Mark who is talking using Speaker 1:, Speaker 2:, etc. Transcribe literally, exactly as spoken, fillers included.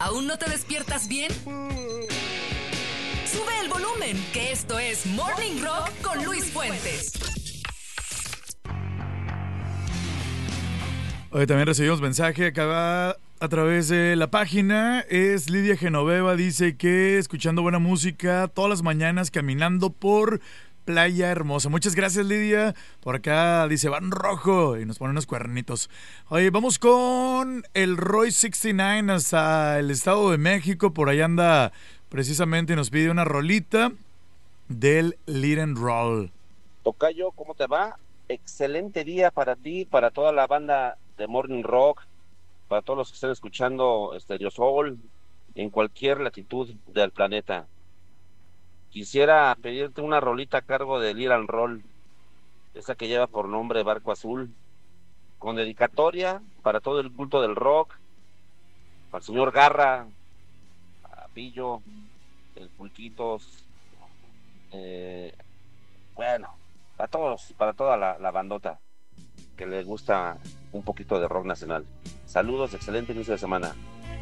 Speaker 1: ¿Aún no te despiertas bien? Sube el volumen, que esto es Morning Rock con Luis Fuentes.
Speaker 2: Hoy también recibimos mensaje acá a través de la página. Es Lidia Genoveva, dice que escuchando buena música todas las mañanas caminando por Playa Hermosa. Muchas gracias, Lidia. Por acá dice Van Rojo y nos pone unos cuernitos. Oye, vamos con el Roy sesenta y nueve hasta el Estado de México. Por ahí anda precisamente y nos pide una rolita del Lead and Roll.
Speaker 3: Tocayo, ¿cómo te va? Excelente día para ti, para toda la banda de Morning Rock, para todos los que estén escuchando Stereo Soul en cualquier latitud del planeta. Quisiera pedirte una rolita a cargo de Lead and Roll, esa que lleva por nombre Barco Azul, con dedicatoria para todo el culto del rock, para el señor Garra, a Pillo, el Pulquitos, eh, bueno, para todos, para toda la, la bandota que le gusta un poquito de rock nacional. Saludos, excelente inicio de semana.